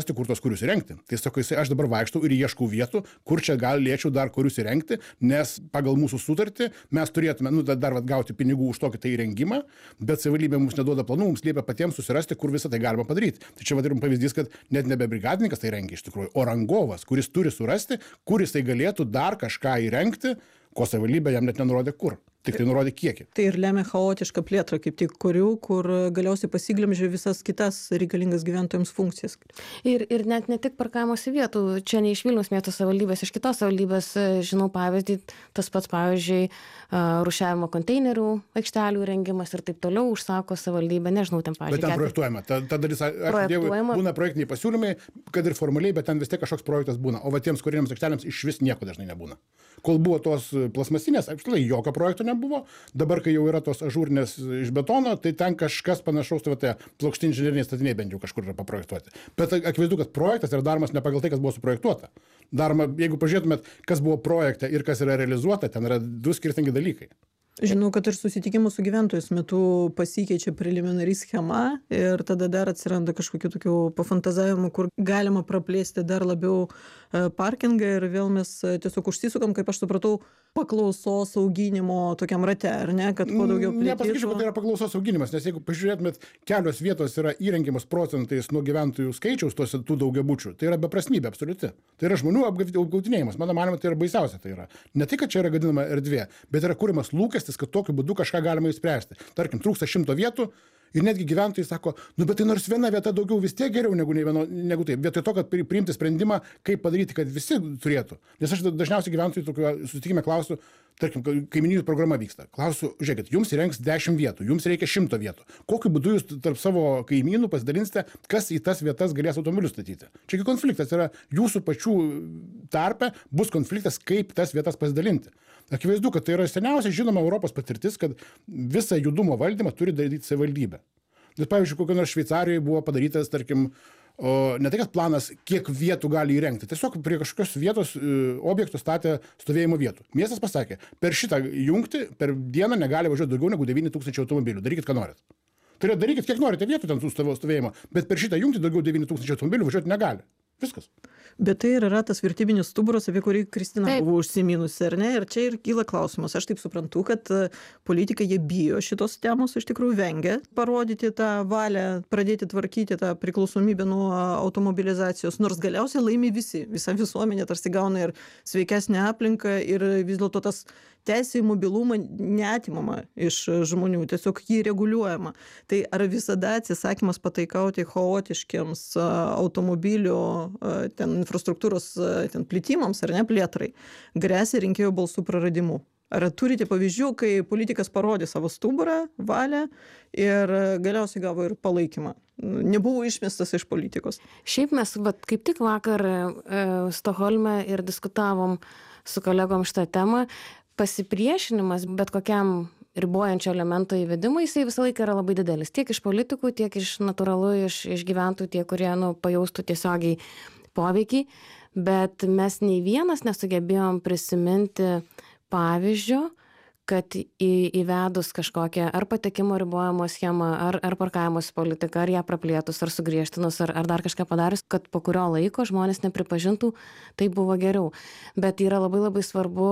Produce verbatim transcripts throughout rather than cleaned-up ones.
surasti, kur tos kurius įrengti. Tai sako, jisai, aš dabar vaikštau ir ieškau vietų, kur čia galėčiau dar kurius įrengti, nes pagal mūsų sutartį mes turėtume, nu, dar vat, gauti pinigų už tokį tai įrengimą, bet savivaldybė mums neduoda planų, mums liepia patiems susirasti, kur visą tai galima padaryti. Tai čia vat ir pavyzdys, kad net nebe brigadininkas tai rengia iš tikrųjų, o rangovas, kuris turi surasti, kur jisai galėtų dar kažką įrengti, ko savivaldybė jam net nenurodė kur. Tik tai nurodė kiekį. Tai ir lemia chaotišką plėtrą, kaip tik kurių, kur galiausiai pasiglemžia visas kitas reikalingas gyventojams funkcijas. Ir, ir net ne tik parkavimosi vietų, čia ne iš Vilniaus miesto savivaldybės, iš kitos savivaldybės, žinau pavyzdį, tas pats pavyzdžiui, rūšiavimo konteinerių, aikštelių rengimas ir taip toliau užsako savivaldybė, nežinau, ten pavyzdžiui. Bet ten projektuojama, ta, ta dalis, aš dėvui, būna projektiniai pasiūlymai, kad ir formaliai, bet ten vis tiek kažkoks projektas būna, o va tiems kuriems aikštelėms iš vis nieko dažnai nebūna. Kol buvo tos plasmasinės, apskritai jokio projekto nebuvo, dabar, kai jau yra tos ažūrinės iš betono, tai ten kažkas panašaus, tai va, tai plokšti inžineriniai statiniai bent jau kažkur yra paprojektuoti. Bet akivaizdu, kad projektas yra daromas ne pagal tai, kas buvo suprojektuota. Daroma, jeigu pažiūrėtumėt, kas buvo projekte ir kas yra realizuota, ten yra du skirtingi dalykai. Žinau, kad ir susitikimų su gyventojais metu pasikeičia preliminari schema ir tada dar atsiranda kažkokių tokių pafantazavimų, kur galima praplėsti dar labiau parkingą ir vėl mes tiesiog užsisukam, kaip aš supratau, paklausos auginimo tokiam rate, ar ne, kad kuo daugiau plėtytų. Nepasakyčiau, kad tai yra paklausos auginimas, nes jeigu pažiūrėtumėt, kelios vietos yra įrengiamos procentais nuo gyventojų skaičiaus tos, tų daugiabučių, tai yra beprasmybė absoliuti. Tai yra žmonių apgautinėjimas, mano manimo, tai yra baisiausia. Tai yra ne tik, kad čia yra gadinama erdvė, bet yra kuriamas lūkestis, kad tokiu būdu kažką galima išspręsti. Tarkim, trūksta šimto vietų ir netgi gyventojai sako, nu bet tai nors viena vieta daugiau vis tiek geriau negu, vieno, negu taip. Vietoj to, kad priimti sprendimą, kaip padaryti, kad visi turėtų. Nes aš dažniausiai gyventojai tokio susitikime klausiu, tarkim, kaimynijų programa vyksta. Klausiu, žiūrėkit, jums įrengs dešimt vietų, jums reikia šimto vietų. Kokiu būdu jūs tarp savo kaimynų pasidalinsite, kas į tas vietas galės automobilius statyti? Čia konfliktas yra jūsų pačių tarpe, bus konfliktas, kaip tas vietas pasidalinti. Akivaizdu, kad tai yra seniausia žinoma Europos patirtis, kad visą judumo valdymą turi daryti savivaldybė. Nes, pavyzdžiui, kokio nors Šveicarijoje buvo padarytas, tarkim, o, ne tai, kad planas, kiek vietų gali įrengti. Tiesiog prie kažkokios vietos e, objektų statė stovėjimo vietų. Miestas pasakė, per šitą jungtį per dieną negali važiuoti daugiau negu devyni tūkstančiai automobilių. Darykit, ką norit. Tai yra, darykit, kiek norite vietų ten su stovėjimo, bet per šitą jungtį daugiau devyni tūkstančiai automobilių važiuoti negali. Viskas. Bet tai ir yra tas vertybinis stuburas, apie kurį Kristina Taip. buvo užsiminusi, ar ne? Ir čia ir kyla klausimas. Aš taip suprantu, kad politikai jie bijo šitos temos, iš tikrųjų vengia parodyti tą valią, pradėti tvarkyti tą priklausomybę nuo automobilizacijos, nors galiausiai laimi visi. Visa visuomenė tarsi gauna ir sveikesnę aplinką ir vis dėlto tas teisė į mobilumą neatimama iš žmonių, tiesiog jį reguliuojama. Tai ar visada atsisakymas pataikauti chaotiškiams automobilių ten infrastruktūros ten plėtimams ar ne plėtrai gresia rinkėjų balsų praradimu? Ar turite pavyzdžių, kai politikas parodė savo stuburą, valią ir galiausiai gavo ir palaikymą? Nebuvo išmestas iš politikos. Šiaip mes vat, kaip tik vakar e, Stokholme ir diskutavom su kolegom šitą temą. Pasipriešinimas bet kokiam ribojančio elemento įvedimui, jisai visą laiką yra labai didelis. Tiek iš politikų, tiek iš natūralu, iš, iš gyventojų, tie, kurie nu, pajaustų tiesiogiai poveikį. Bet mes nei vienas nesugebėjom prisiminti pavyzdžio, kad į, įvedus kažkokią ar patekimo ribojimo schemą, ar, ar parkavimosi politiką, ar ją praplėtus, ar sugriežtinus, ar, ar dar kažką padarius, kad po kurio laiko žmonės nepripažintų, tai buvo geriau. Bet yra labai labai svarbu,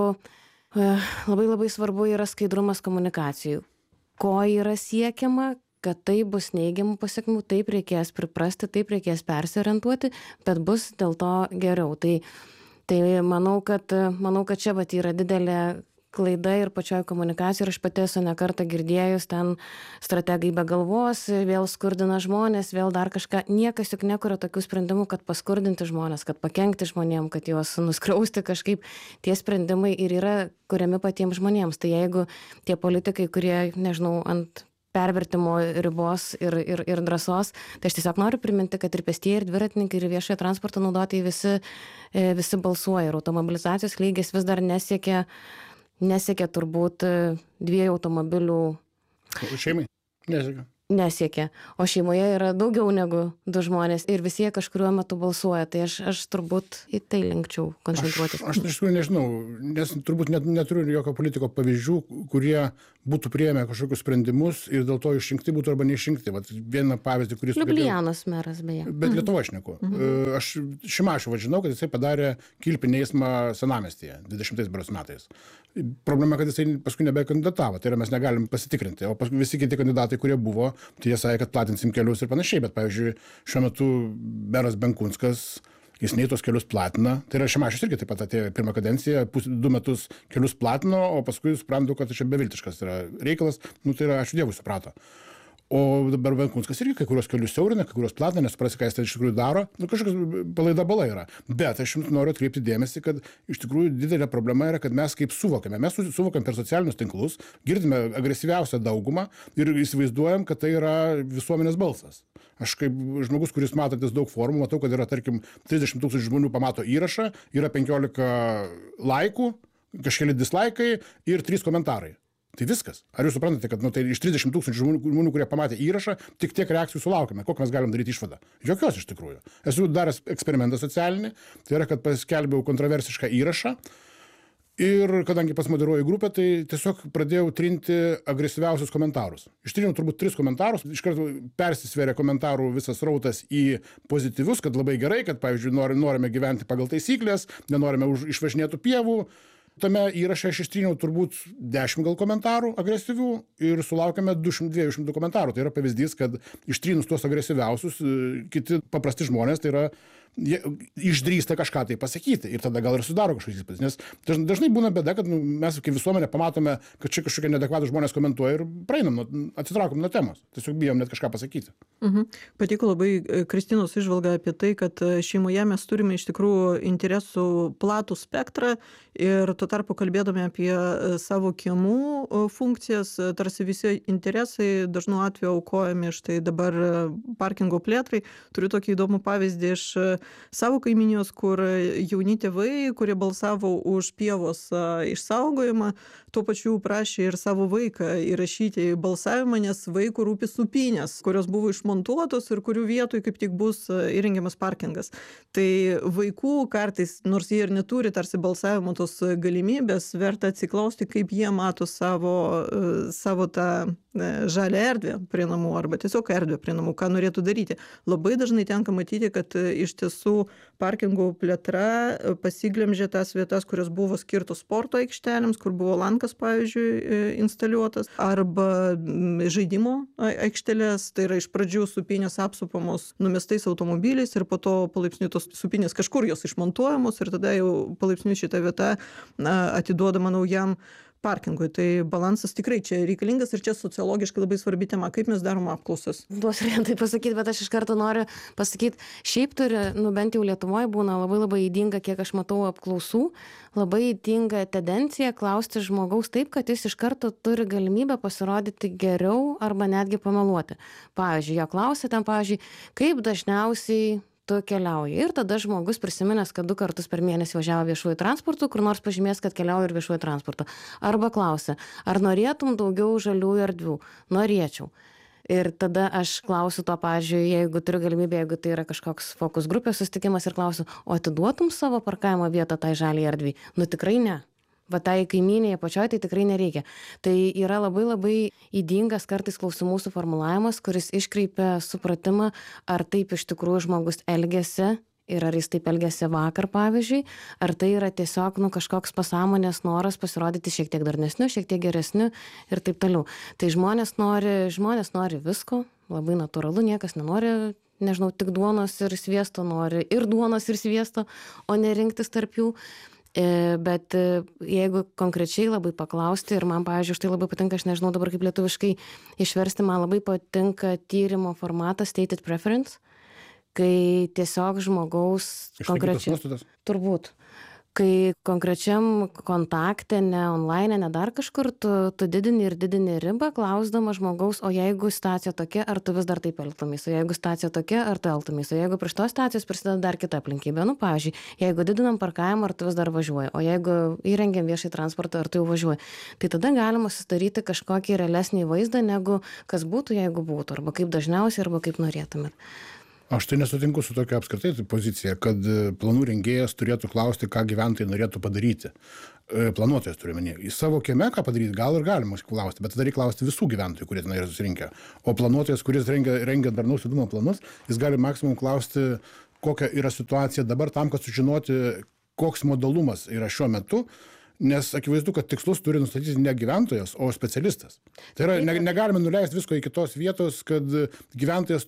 labai labai svarbu yra skaidrumas komunikacijų. Ko yra siekiama, kad tai bus neigiamų pasiekmių, taip reikės priprasti, taip reikės persiorientuoti, bet bus dėl to geriau. Tai, tai manau, kad, manau, kad čia vat yra didelė klaida ir pačioj komunikacijoj, ir aš pati esu ne kartą girdėjus, ten strategai be galvos, vėl skurdina žmonės, vėl dar kažką. Niekas juk nekuria tokių sprendimų, kad paskurdinti žmonės, kad pakenkti žmonėm, kad juos nuskriausti kažkaip. Tie sprendimai ir yra kuriami patiems žmonėms. Tai jeigu tie politikai, kurie, nežinau, ant pervertimo ribos ir, ir, ir drąsos, tai aš tiesiog noriu priminti, kad ir pėstieji, ir dviratininkai, ir viešojo transporto naudotojai visi, visi balsuoja. Ir automobilizacijos lygis vis dar nesiekia Nesiekia turbūt dviejų automobilių. Šeimai? Nesiekia. nesiekia, o šeimoje yra daugiau negu du žmonės ir visi jie kažkuriuo metu balsuoja, tai aš, aš turbūt į tai linkčiau koncentruotis. Aš, aš iš tikrųjų nežinau, nes turbūt net, neturiu jokio politiko pavyzdžių, kurie būtų priėmę kažkokius sprendimus ir dėl to išrinkti būtų arba neišrinkti. Vat vieną pavyzdį, kuris... Liublianos meras, beje. Bet Lietuvoje aš neku. Mhm. Aš Šimašių žinau, kad jisai padarė kilpinį eismą Senamiestyje dvidešimtais berods metais. Problema, kad jisai paskui nebekandidatavo, tai yra mes negalim pasitikrinti, o paskui visi kiti kandidatai, kurie buvo, tai jie sakė, kad platinsim kelius ir panašiai, bet pavyzdžiui, šiuo metu meras Benkunskas, jis nei tos kelius platina, tai yra Šimašius irgi taip pat atėjo pirmą kadenciją, pus, du metus kelius platino, o paskui suprantu, kad čia beviltiškas yra reikalas, nu tai yra, ačiū Dievui, suprato. O dabar Benkunskas irgi kai kurios kelius siaurina, kai kurios platina, nesuprasi, ką jis tai iš tikrųjų daro. Nu, kažkoks palaida bala yra. Bet aš jums noriu atkreipti dėmesį, kad iš tikrųjų didelė problema yra, kad mes kaip suvokiame. Mes suvokiam per socialinius tinklus, girdime agresyviausią daugumą ir įsivaizduojam, kad tai yra visuomenės balsas. Aš kaip žmogus, kuris matantis daug formų, matau, kad yra, tarkim, trisdešimt tūkstančių žmonių pamato įrašą, yra penkiolika laikų, kažkeli dislaikai ir trys komentarai. Tai viskas. Ar jūs suprantate, kad nu, tai iš trisdešimt tūkstančių žmonių, kurie pamatė įrašą, tik tiek reakcijų sulaukime? Kokią mes galim daryti išvadą? Jokios iš tikrųjų. Esu daręs eksperimentą socialinį, tai yra, kad paskelbiau kontroversišką įrašą ir kadangi pasmoderuoju grupę, tai tiesiog pradėjau trinti agresyviausius komentarus. Ištrinau turbūt tris komentarus, iš karto persisvėrė komentarų visas rautas į pozityvius, kad labai gerai, kad, pavyzdžiui, norime gyventi pagal taisyklės, nenorime už išvažinėtų pievų. Tame įraše aš ištryniau turbūt dešimt gal komentarų agresyvių ir sulaukėme du šimtai dvidešimt du komentarų. Tai yra pavyzdys, kad ištrynus tuos agresyviausius, kiti paprasti žmonės, tai yra jie išdrįsta kažką tai pasakyti ir tada gal ir sudaro kažkoks įspūdis. Nes dažnai būna bėda, kad nu, mes kaip visuomenė pamatome, kad čia kažkokie neadekvatų žmonės komentuoja ir praeinam, atsitraukom nuo temos. Tiesiog bijom net kažką pasakyti. Mhm. Patiko labai Kristinos įžvalga apie tai, kad šeimoje mes turime iš tikrųjų interesų platų spektrą ir tuo tarpu kalbėdami apie savo kiemų funkcijas, tarsi visi interesai dažnu atveju aukojami štai dabar parkingo plėtrai. Turiu tokį įdomų pavyzdį iš savo kaiminijos, kur jauni tėvai, kurie balsavo už pievos išsaugojimą, tuo pačiu prašė ir savo vaiką įrašyti į balsavimą, nes vaikų rūpi supynės, kurios buvo išmontuotos ir kurių vietoj kaip tik bus įrengiamas parkingas. Tai vaikų kartais, nors jie ir neturi tarsi balsavimo tos galimybės, verta atsiklausti, kaip jie mato savo, savo tą žalią erdvę prie namų arba tiesiog erdvę prie namų, ką norėtų daryti. Labai dažnai tenka matyti, kad iš tiesų parkingų plėtra pasiglemžė tas vietas, kurios buvo skirtos sporto aikštelėms, kur buvo lankas, pavyzdžiui, instaliuotas, arba žaidimo aikštelės, tai yra iš pradžių supynės apsupamos numestais automobiliais ir po to palaipsniui tos supynės kažkur jos išmontuojamos ir tada jau palaipsniui šita vieta na, atiduodama naujam parkingui. Tai balansas tikrai čia reikalingas ir čia sociologiškai labai svarbi tema. Kaip mes darom apklausas? Duosiu vien tai pasakyti, bet aš iš karto noriu pasakyti, šiaip turi, nu bent jau Lietuvoje būna labai labai įdinga, kiek aš matau apklausų, labai įdinga tendencija klausti žmogaus taip, kad jis iš karto turi galimybę pasirodyti geriau arba netgi pameluoti. Pavyzdžiui, jo klausia ten, pavyzdžiui, kaip dažniausiai tu keliauji. Ir tada žmogus prisiminęs, kad du kartus per mėnesį važiavo viešuoju transportu, kur nors pažymės, kad keliauja ir viešuoju transportu. Arba klausia, ar norėtum daugiau žaliųjų erdvių? Norėčiau. Ir tada aš klausiu to, pavyzdžiui, jeigu turiu galimybę, jeigu tai yra kažkoks fokus grupės susitikimas ir klausiu, o atiduotum savo parkavimo vietą tai žaliai erdviai? Nu tikrai ne. Va tai kaimynėje pačioj tai tikrai nereikia. Tai yra labai labai įdingas kartais klausimų suformulavimas, kuris iškreipia supratimą, ar taip iš tikrųjų žmogus elgiasi ir ar jis taip elgiasi vakar, pavyzdžiui, ar tai yra tiesiog nu, kažkoks pasąmonės noras pasirodyti šiek tiek darnesniu, šiek tiek geresniu ir taip toliau. Tai žmonės nori, žmonės nori visko, labai natūralu, niekas nenori, nežinau, tik duonos ir sviesto, nori ir duonos ir sviesto, o ne rinktis tarp jų. Bet jeigu konkrečiai labai paklausti, ir man, pavyzdžiui, štai labai patinka, aš nežinau dabar kaip lietuviškai išversti, man labai patinka tyrimo formatas stated preference, kai tiesiog žmogaus konkrečiai, turbūt, kai konkrečiam kontakte, ne online, ne dar kažkur, tu, tu didini ir didini ribą, klausdama žmogaus, o jeigu situacija tokia, ar tu vis dar taip elgtumės, o jeigu situacija tokia, ar tu elgtumės, o jeigu prie šitos situacijos prisideda dar kita aplinkybė, nu, pavyzdžiui, jeigu didinam parkavimą, ar tu vis dar važiuoji, o jeigu įrengiam viešai transportą, ar tu jau važiuoji, tai tada galima susidaryti kažkokį realesnį vaizdą, negu kas būtų, jeigu būtų, arba kaip dažniausiai, arba kaip norėtumėt. Aš tai nesutinku su tokia apskritai pozicija, kad planų rengėjas turėtų klausti, ką gyventojai norėtų padaryti. Planuotojas turi menį. Į savo kieme ką padaryti, gal ir galima klausti, bet tada reikia klausti visų gyventojų, kurie ten yra susirinkę. O planuotojas, kuris rengia, rengia darnaus judumo planus, jis gali maksimum klausti, kokia yra situacija dabar tam, kad sužinoti, koks modalumas yra šiuo metu, nes akivaizdu, kad tikslus turi nustatyti ne gyventojas, o specialistas. Tai yra, ne, negalime nuleisti visko į kitos vietos, kad gyventojas